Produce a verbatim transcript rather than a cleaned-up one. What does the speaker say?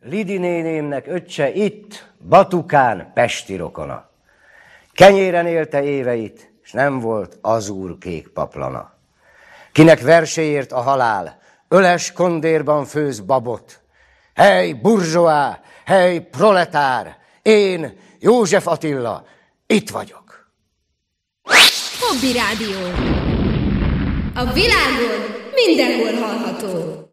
Lidi nénémnek öccse itt, Batukán, pesti rokona. Kenyéren élte éveit, s nem volt azúr kék paplana. Kinek verséért a halál, öles kondérban főz babot. Hely burzsóá, hely proletár, én, József Attila, itt vagyok. Hobby Rádió. A világon mindenhol hallható.